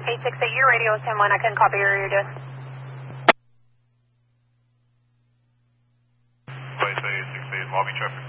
868, your radio is 10-1. I couldn't copy your radio. Flight 868, lobby traffic.